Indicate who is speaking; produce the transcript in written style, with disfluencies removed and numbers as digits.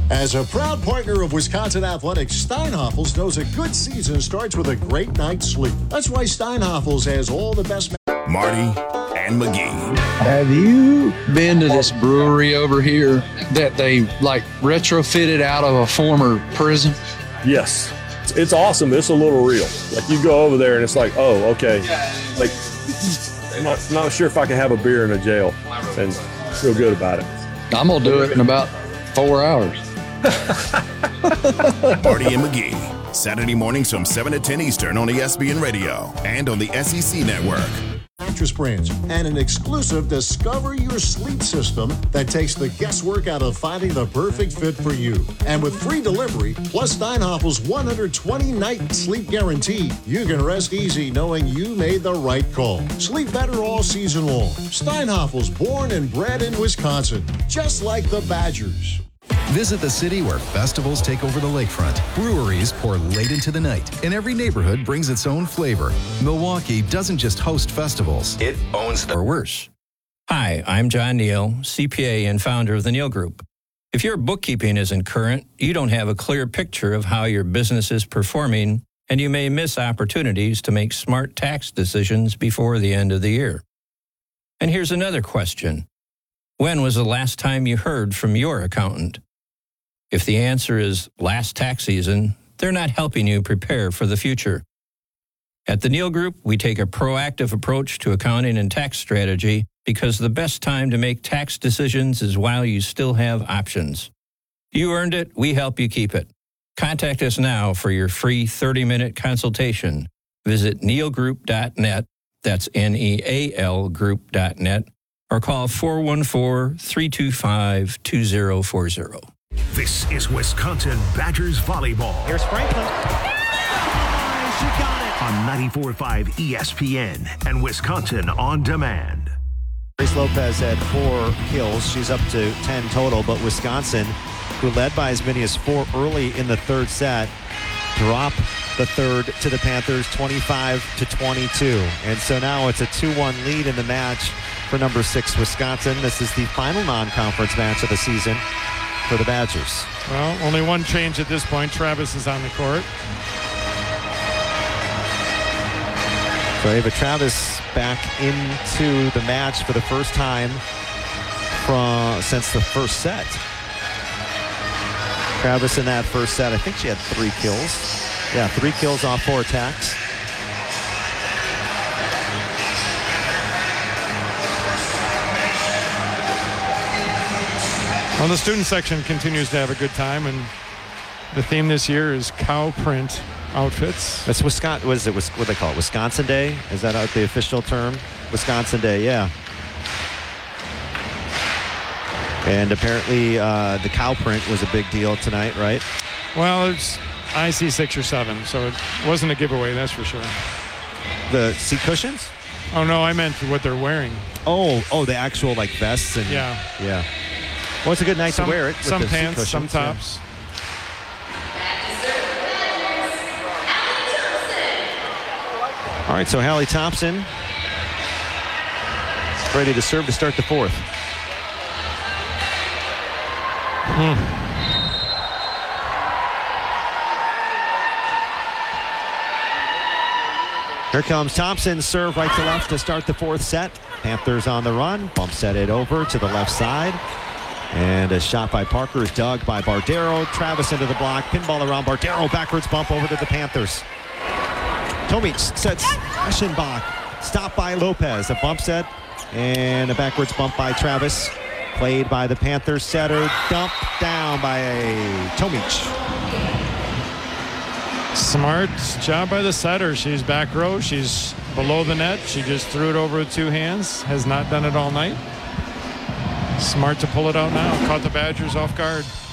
Speaker 1: As a proud partner of Wisconsin Athletics, Steinhoffels knows a good season starts with a great night's sleep. That's why Steinhoffels has all the best.
Speaker 2: Marty and McGee.
Speaker 3: Have you been to this brewery over here that they like retrofitted out of a former prison?
Speaker 4: Yes. It's awesome. It's a little real. Like you go over there and it's like, oh, okay. Like, I'm not sure if I can have a beer in a jail and feel good about it.
Speaker 3: I'm going to do it in about 4 hours.
Speaker 2: Marty and McGee, Saturday mornings from 7 to 10 Eastern on ESPN Radio and on the SEC Network.
Speaker 1: Mattress brands and an exclusive Discover Your Sleep system that takes the guesswork out of finding the perfect fit for you. And with free delivery, plus Steinhoffels' 120-night sleep guarantee, you can rest easy knowing you made the right call. Sleep better all season long. Steinhoffels, born and bred in Wisconsin, just like the Badgers.
Speaker 5: Visit the city where festivals take over the lakefront, breweries pour late into the night, and every neighborhood brings its own flavor. Milwaukee doesn't just host festivals, it owns them. Or worse.
Speaker 6: Hi, I'm John Neal, CPA and founder of the Neal Group. If your bookkeeping isn't current, you don't have a clear picture of how your business is performing, and you may miss opportunities to make smart tax decisions before the end of the year. And here's another question. When was the last time you heard from your accountant? If the answer is last tax season, they're not helping you prepare for the future. At the Neal Group, we take a proactive approach to accounting and tax strategy because the best time to make tax decisions is while you still have options. You earned it, we help you keep it. Contact us now for your free 30-minute consultation. Visit nealgroup.net, that's N-E-A-L group.net, or call 414-325-2040.
Speaker 2: This is Wisconsin Badgers volleyball.
Speaker 7: Here's Franklin. She got it.
Speaker 2: On 94.5 ESPN and Wisconsin On Demand.
Speaker 7: Grace Lopez had 4 kills. She's up to 10 total, but Wisconsin, who led by as many as 4 early in the third set, drop the third to the Panthers 25-22. And so now it's a 2-1 lead in the match for number 6 Wisconsin. This is the final non-conference match of the season for the Badgers.
Speaker 8: Well, only one change at this point. Travis is on the court.
Speaker 7: So Ava Travis back into the match for the first time since the first set. Travis in that first set, I think she had 3 kills. Yeah, 3 kills off 4 attacks.
Speaker 8: Well, the student section continues to have a good time, and the theme this year is cow print outfits.
Speaker 7: That's Wisconsin. What do they call it? Wisconsin Day? Is that the official term? Wisconsin Day, yeah. And apparently the cow print was a big deal tonight, right?
Speaker 8: Well, it's IC 6 or 7, so it wasn't a giveaway, that's for sure.
Speaker 7: The seat cushions?
Speaker 8: Oh, no, I meant what they're wearing.
Speaker 7: Oh, the actual, like, vests and... Yeah. Well, it's a good night to wear it. With
Speaker 8: some
Speaker 7: the
Speaker 8: pants, some tops.
Speaker 7: Yeah. All right, so Hallie Thompson ready to serve to start the fourth. Here comes Thompson, serve right to left to start the fourth set. Panthers on the run, bump set it over to the left side. And a shot by Parker is dug by Bardero. Travis into the block, pinball around Bardero, backwards bump over to the Panthers. Tomic sets Eschenbach, stopped by Lopez, a bump set and a backwards bump by Travis. Played by the Panthers setter, dumped down by Tomic.
Speaker 8: Smart job by the setter. She's back row. She's below the net. She just threw it over with 2 hands. Has not done it all night. Smart to pull it out now. Caught the Badgers off guard.